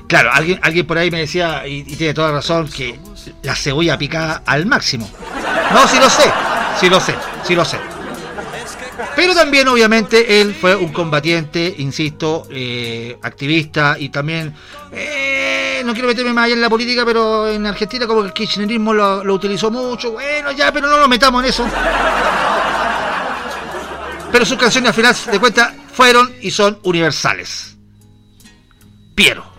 Claro, alguien por ahí me decía, y tiene toda razón, que la cebolla picada al máximo. No, sí lo sé. Pero también, obviamente, él fue un combatiente, insisto, activista, y también, no quiero meterme más allá en la política, pero en Argentina como que el kirchnerismo lo utilizó mucho. Bueno, ya, pero no nos metamos en eso. Pero sus canciones, al final de cuentas, fueron y son universales. Piero.